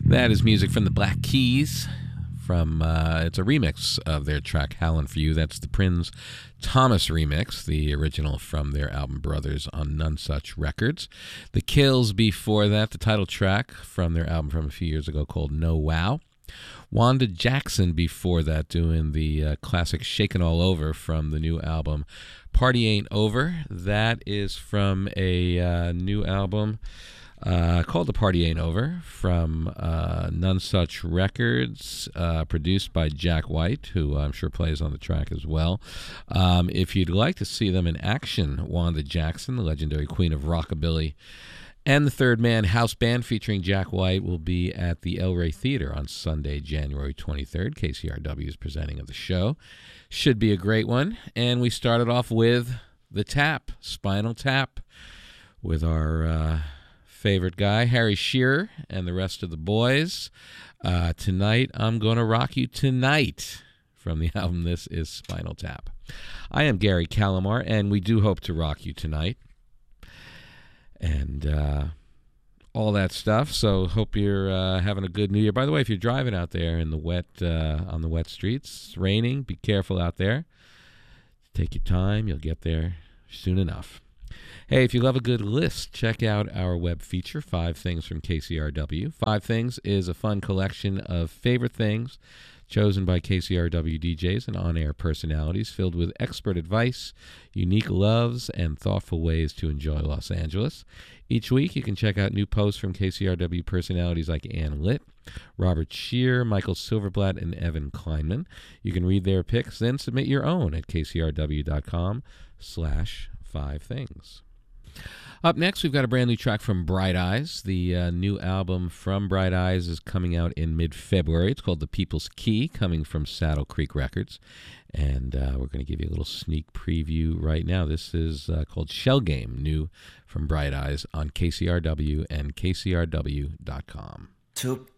That is music from the Black Keys. It's a remix of their track Howlin' For You. That's the Prince Thomas remix, the original from their album Brothers on None Such Records. The Kills before that, the title track from their album from a few years ago called No Wow. Wanda Jackson before that, doing the classic Shakin' All Over from the new album Party Ain't Over. That is from a new album called The Party Ain't Over from None Such Records, produced by Jack White, who I'm sure plays on the track as well. If you'd like to see them in action, Wanda Jackson, the legendary queen of rockabilly, and the Third Man House Band featuring Jack White will be at the El Rey Theater on Sunday, January 23rd. KCRW is presenting of the show. Should be a great one. And we started off with The Tap, Spinal Tap, with our favorite guy, Harry Shearer, and the rest of the boys. Tonight, I'm Gonna Rock You Tonight, from the album This Is Spinal Tap. I am Gary Calamar, and we do hope to rock you tonight. And all that stuff. So hope you're having a good New Year. By the way, if you're driving out there in the wet on the wet streets, it's raining, be careful out there. Take your time. You'll get there soon enough. Hey, if you love a good list, check out our web feature, 5 Things from KCRW. 5 Things is a fun collection of favorite things chosen by KCRW DJs and on-air personalities, filled with expert advice, unique loves, and thoughtful ways to enjoy Los Angeles. Each week, you can check out new posts from KCRW personalities like Ann Litt, Robert Shear, Michael Silverblatt, and Evan Kleinman. You can read their picks, then submit your own at kcrw.com/5things. Up next, we've got a brand new track from Bright Eyes. The new album from Bright Eyes is coming out in mid-February. It's called The People's Key, coming from Saddle Creek Records. And we're going to give you a little sneak preview right now. This is called Shell Game, new from Bright Eyes on KCRW and KCRW.com. Took